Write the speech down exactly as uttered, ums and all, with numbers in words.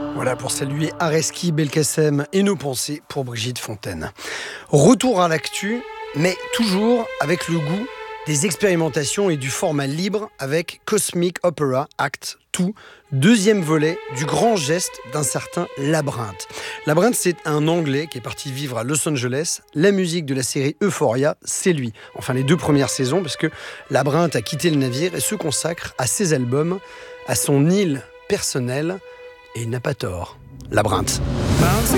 Voilà pour saluer Areski Belkacem et nos pensées pour Brigitte Fontaine. Retour à l'actu, mais toujours avec le goût des expérimentations et du format libre avec Cosmic Opera Act deux, deuxième volet du grand geste d'un certain Labyrinthe. Labyrinthe, c'est un Anglais qui est parti vivre à Los Angeles. La musique de la série Euphoria, c'est lui. Enfin, les deux premières saisons, parce que Labyrinthe a quitté le navire et se consacre à ses albums, à son île personnelle, et il n'a pas tort. Labyrinthe. Bouncing